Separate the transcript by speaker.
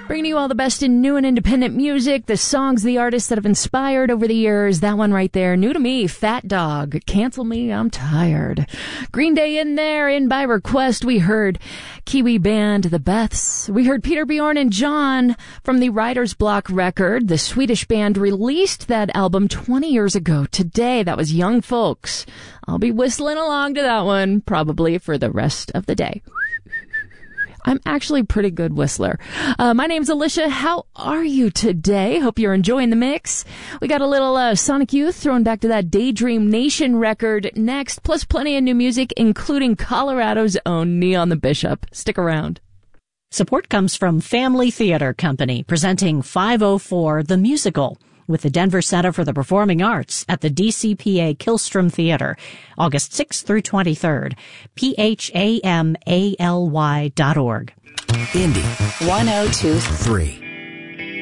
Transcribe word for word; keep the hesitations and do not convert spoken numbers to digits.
Speaker 1: Bringing you all the best in new and independent music, the songs, the artists that have inspired over the years. That one right there, new to me, Fat Dog, Cancel Me, I'm Tired. Green Day in there, in by request. We heard Kiwi band The Beths. We heard Peter, Bjorn, and John from the Writer's Block record. The Swedish band released that album twenty years ago today. That was Young Folks. I'll be whistling along to that one probably for the rest of the day. I'm actually a pretty good whistler. Uh, my name's Alicia. How are you today? Hope you're enjoying the mix. We got a little uh, Sonic Youth thrown back to that Daydream Nation record next, plus plenty of new music, including Colorado's own Neon the Bishop. Stick around.
Speaker 2: Support comes from Family Theater Company, presenting five oh four The Musical, with the Denver Center for the Performing Arts at the D C P A Killstrom Theater, August sixth through twenty-third. P H A M A L Y dot org.
Speaker 3: Indy one oh two three.